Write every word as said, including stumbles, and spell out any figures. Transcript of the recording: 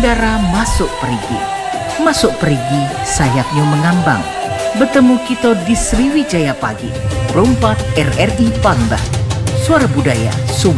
Mutiara masuk perigi. Masuk perigi, sayapnya mengambang. Bertemu kita di Sriwijaya Pagi. Rompat R R I Palembang. Suara budaya Sumber.